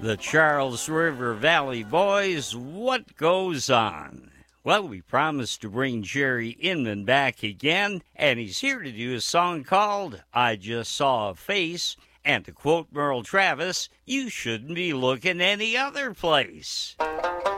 The Charles River Valley Boys, What Goes On? Well, we promised to bring Jerry Inman back again, and he's here to do a song called I Just Saw a Face. And to quote Merle Travis, you shouldn't be looking any other place.